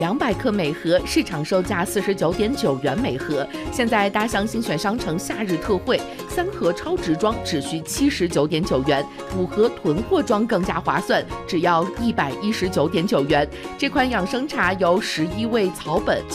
200克每盒，市场售价49.9元每盒。现在大象精选商城夏日特惠，3盒超值装只需79.9元，5盒囤货装更加划算，只要119.9元。这款养生茶由11味草本